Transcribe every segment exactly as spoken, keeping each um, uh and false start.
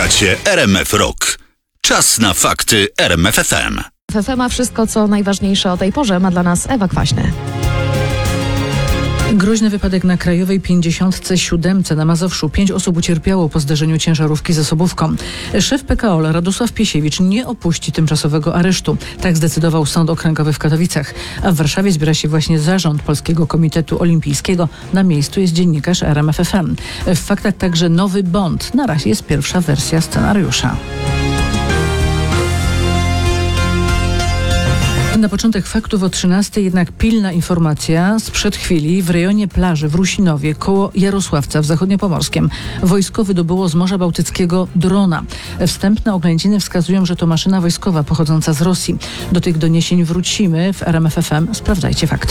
Słuchacie R M F Rock. Czas na fakty R M F F M. W F M a wszystko, co najważniejsze o tej porze, ma dla nas Ewa Kwaśny. Groźny wypadek na Krajowej pięćdziesiąt siedem na Mazowszu. Pięć osób ucierpiało po zderzeniu ciężarówki ze sobówką. Szef P K O L Radosław Piesiewicz nie opuści tymczasowego aresztu. Tak zdecydował Sąd Okręgowy w Katowicach. A w Warszawie zbiera się właśnie zarząd Polskiego Komitetu Olimpijskiego. Na miejscu jest dziennikarz R M F F M. W faktach także nowy bond. Na razie jest pierwsza wersja scenariusza. Na początek faktów o trzynastej jednak pilna informacja sprzed chwili. W rejonie plaży w Rusinowie koło Jarosławca w Zachodniopomorskiem wojsko wydobyło z Morza Bałtyckiego drona. Wstępne oględziny wskazują, że to maszyna wojskowa pochodząca z Rosji. Do tych doniesień wrócimy w R M F F M. Sprawdzajcie fakty.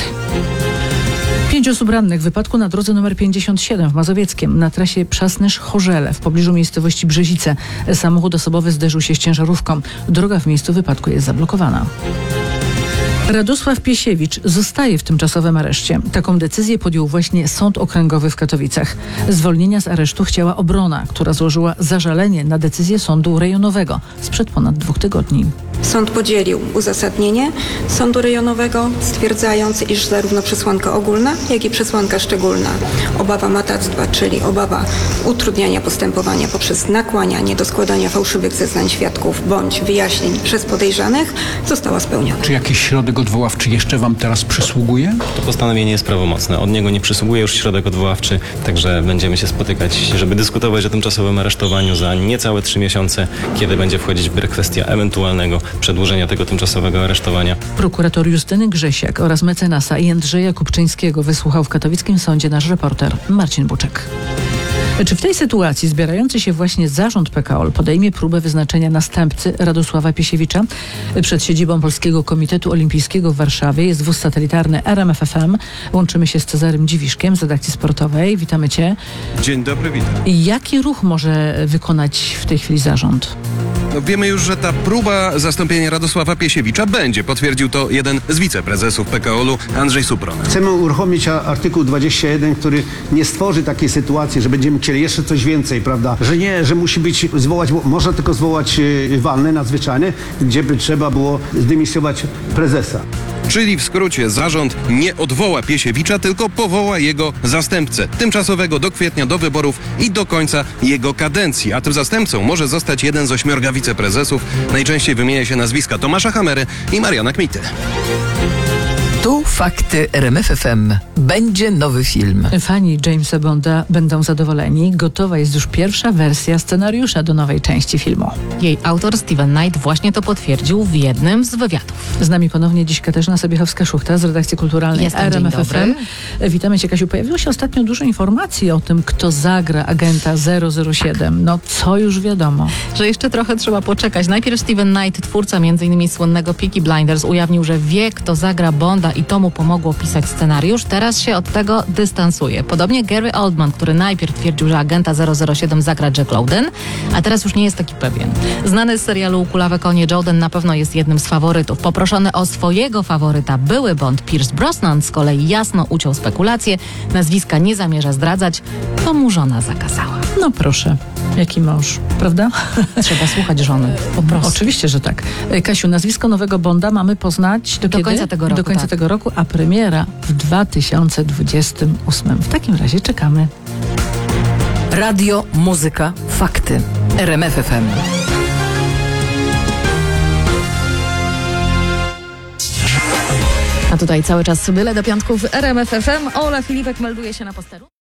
Pięć osób rannych w wypadku na drodze nr pięćdziesiąt siedem w Mazowieckiem na trasie Przasnysz-Chorzele w pobliżu miejscowości Brzezice. Samochód osobowy zderzył się z ciężarówką. Droga w miejscu wypadku jest zablokowana. Radosław Piesiewicz zostaje w tymczasowym areszcie. Taką decyzję podjął właśnie Sąd Okręgowy w Katowicach. Zwolnienia z aresztu chciała obrona, która złożyła zażalenie na decyzję Sądu Rejonowego sprzed ponad dwóch tygodni. Sąd podzielił uzasadnienie Sądu Rejonowego, stwierdzając, iż zarówno przesłanka ogólna, jak i przesłanka szczególna, obawa matactwa, czyli obawa utrudniania postępowania poprzez nakłanianie do składania fałszywych zeznań świadków bądź wyjaśnień przez podejrzanych, została spełniona. Czy jakiś środek odwoławczy jeszcze wam teraz przysługuje? To postanowienie jest prawomocne. Od niego nie przysługuje już środek odwoławczy, także będziemy się spotykać, żeby dyskutować o tymczasowym aresztowaniu za niecałe trzy miesiące, kiedy będzie wchodzić w grę kwestia ewentualnego przedłużenia tego tymczasowego aresztowania. Prokurator Justyny Grzesiak oraz mecenasa Jędrzeja Kupczyńskiego wysłuchał w katowickim sądzie nasz reporter Marcin Buczek. Czy w tej sytuacji zbierający się właśnie zarząd P K O L podejmie próbę wyznaczenia następcy Radosława Piesiewicza? Przed siedzibą Polskiego Komitetu Olimpijskiego w Warszawie jest wóz satelitarny R M F F M. Łączymy się z Cezarym Dziwiszkiem z redakcji sportowej. Witamy Cię. Dzień dobry, witam. Jaki ruch może wykonać w tej chwili zarząd? No, wiemy już, że ta próba zastąpienia Radosława Piesiewicza będzie. Potwierdził to jeden z wiceprezesów P K O L-u, Andrzej Supron. Chcemy uruchomić artykuł dwadzieścia jeden, który nie stworzy takiej sytuacji, że będziemy chcieli jeszcze coś więcej, prawda? Że nie, że musi być zwołać, można tylko zwołać walne nadzwyczajne, gdzie by trzeba było zdymisjować prezesa. Czyli w skrócie zarząd nie odwoła Piesiewicza, tylko powoła jego zastępcę. Tymczasowego do kwietnia, do wyborów i do końca jego kadencji. A tym zastępcą może zostać jeden z ośmiorga wiceprezesów. Najczęściej wymienia się nazwiska Tomasza Hamery i Mariana Kmity. Tu fakty R M F F M. Będzie nowy film. Fani Jamesa Bonda będą zadowoleni. Gotowa jest już pierwsza wersja scenariusza do nowej części filmu. Jej autor Steven Knight właśnie to potwierdził w jednym z wywiadów. Z nami ponownie dziś Katarzyna Sobiechowska-Szuchta z redakcji kulturalnej Jestem, R M F F M. dzień Witamy Cię, Kasiu. Pojawiło się ostatnio dużo informacji o tym, kto zagra agenta zero zero siedem. No, co już wiadomo? Że jeszcze trochę trzeba poczekać. Najpierw Steven Knight, twórca między innymi słynnego Peaky Blinders, ujawnił, że wie, kto zagra Bonda i to mu pomogło pisać scenariusz. Teraz się od tego dystansuje. Podobnie Gary Oldman, który najpierw twierdził, że agenta zero zero siedem zagra Jack Lowden, a teraz już nie jest taki pewien. Znany z serialu Kulawe konie Jodhen na pewno jest jednym z faworytów. Poproszony o swojego faworyta były Bond Pierce Brosnan z kolei jasno uciął spekulacje. Nazwiska nie zamierza zdradzać, to mu żona zakazała. No proszę, jaki mąż, prawda? Trzeba słuchać żony, po prostu. Oczywiście, że tak. Kasiu, nazwisko nowego Bonda mamy poznać do, do kiedy? końca tego roku. Do końca tak. tego roku, a premiera w dwa tysiące dwudziestym ósmym. W takim razie czekamy. Radio, muzyka, fakty. R M F F M. A tutaj cały czas byle do piątków R M F F M. Ola Filipek melduje się na posteru.